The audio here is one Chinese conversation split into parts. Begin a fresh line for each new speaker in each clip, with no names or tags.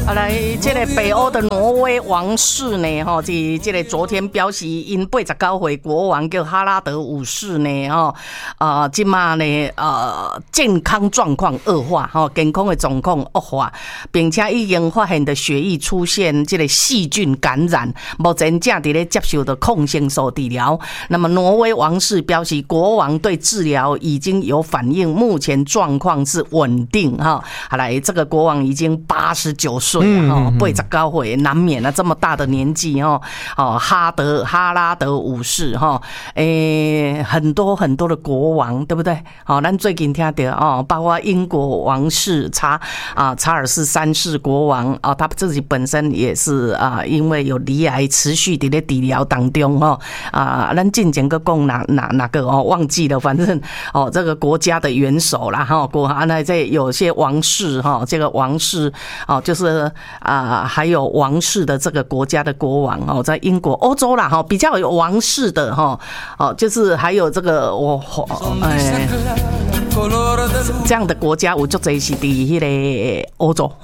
来，这个北欧的挪威王室呢，哈，这个昨天表示因89岁国王叫哈拉德5世呢，哈，今嘛呢，健康状况恶化，哈，健康的状况恶化，并且已经发现的血液出现这个细菌感染，目前正在咧接受的抗生素治疗。那么挪威王室表示，国王对治疗已经有反应，目前状况是稳定，哈。好来，这个国王已经89岁。89岁难免啊，这么大的年纪哈拉德5世很多很多的国王，对不对？咱最近听到包括英国王室查尔斯3世国王他自己本身也是因为有罹癌持续在治疗当中咱进前个讲哪个忘记了，反正这个国家的元首啦这有些王室这个王室就是还有王室的这个国家的国王在英国、欧洲啦比较有王室的就是还有这个这样的国家，有足侪是伫迄个欧洲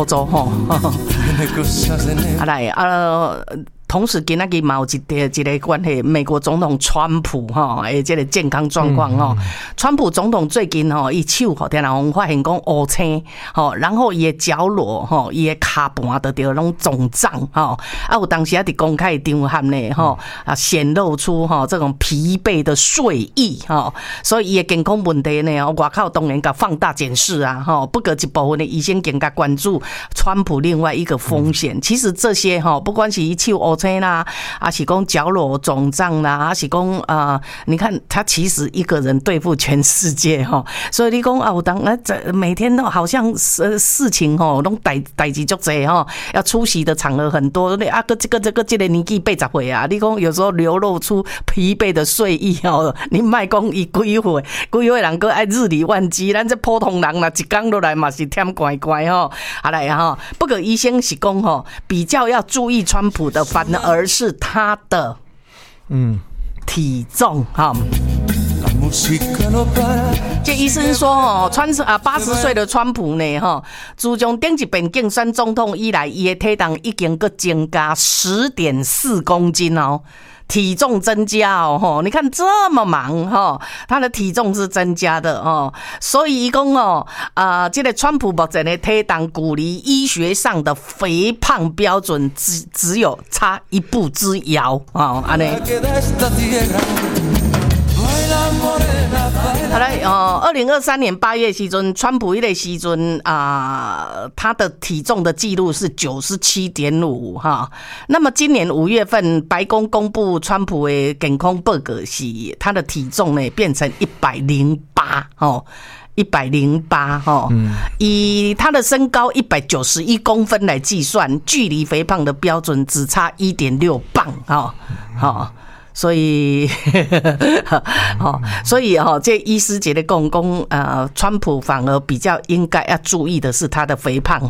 来同时，今仔日嘛有一个关系，美国总统川普这个健康状况川普总统最近伊手天人发现讲乌青然后伊的脚踝伊的骹盘都着拢肿胀有当时在公开场合呢显露出这种疲惫的睡意所以伊的健康问题呢，外口当然甲放大检视不过一部分的医生更加关注川普另外一个风险。其实这些不管是伊手乌青啦，是讲脚踝肿胀啦，是讲你看他其实一个人对付全世界所以你讲有当每天都好像事情拢代志足多要出席的场合很多这个年纪80岁啊，你讲有时候流露出疲惫的睡意你莫讲伊几岁人搁爱日理万机，咱这普通人啦一天落来嘛是忝怪怪来不过医生是讲比较要注意川普的反而是他的体重这医生说80岁的川普呢自从顶一遍竞选总统以来，伊的体重已经搁增加 10.4 公斤体重增加你看这么忙他的体重是增加的所以说这个川普目前的体重距离医学上的肥胖标准只有差一步之遥这样好来2023年8月时阵，川普那个时阵他的体重的记录是 97.5 那么今年5月份白宫公布川普的健康报告是他的体重呢变成108以他的身高191公分来计算，距离肥胖的标准只差 1.6 磅所以这医师觉得川普反而比较应该要注意的是他的肥胖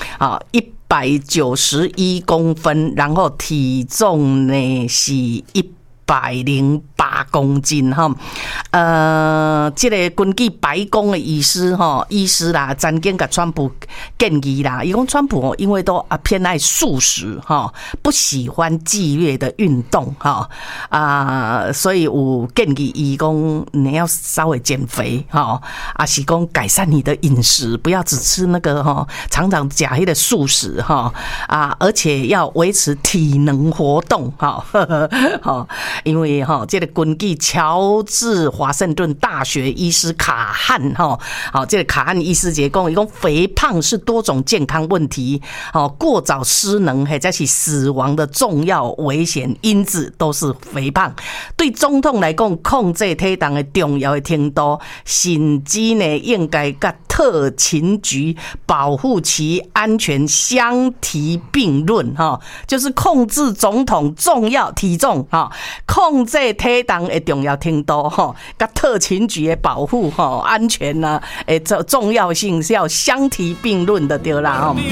191公分，然后体重呢是108公斤这个根据白宫的医师啦，曾经给川普建议啦，伊讲川普因为都偏爱素食不喜欢激烈的运动所以有建议伊讲你要稍微减肥是讲改善你的饮食，不要只吃那个常常吃那个素食而且要维持体能活动因为这个根据乔治华盛顿大学医师卡汉这个卡汉医师讲肥胖是多种健康问题过早失能或者是死亡的重要危险因子都是肥胖。对总统来讲，控制体重的重要的程度，甚至呢应该跟特勤局保护其安全相提并论就是控制总统重要体重控制体重的重要程度跟特勤局的保护安全这重要性是要相提并论的对啦